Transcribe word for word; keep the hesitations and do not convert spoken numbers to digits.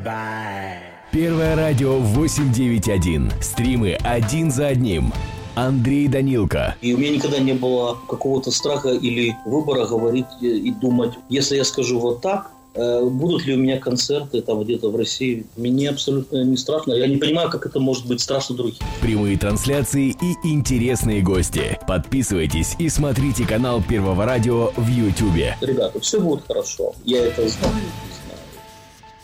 Первое радио восемь девять один. Стримы один за одним. Андрей Данилко. И у меня никогда не было какого-то страха или выбора говорить и думать, если я скажу вот так, будут ли у меня концерты там где-то в России. Мне абсолютно не страшно. Я не понимаю, как это может быть страшно другим. Прямые трансляции и интересные гости. Подписывайтесь и смотрите канал Первого радио в Ютубе. Ребята, все будет хорошо. Я это знаю.